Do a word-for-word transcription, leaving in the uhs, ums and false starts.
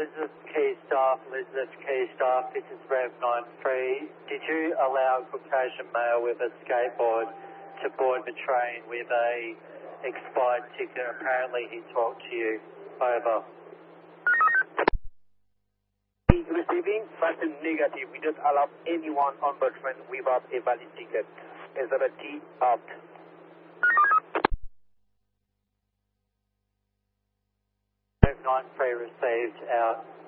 Elizabeth Key staff, Elizabeth Key staff, this is Rev nine three. Did you allow a Caucasian male with a skateboard to board the train with a expired ticket? Apparently he talked to you. Over. Receiving fast and negative. We don't allow anyone on the train without a valid ticket. S W T out. Rev nine three received out.